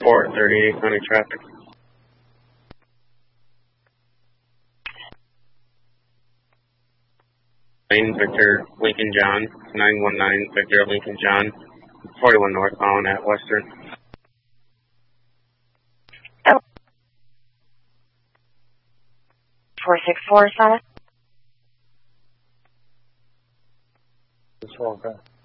438 county traffic. Victor Lincoln John, 919 Victor Lincoln John, 41 northbound at Western. 464, Summit. Okay.